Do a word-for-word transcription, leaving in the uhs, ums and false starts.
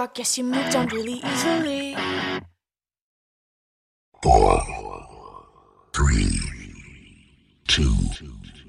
walk, yes, you moved on really easily. Four, three, two,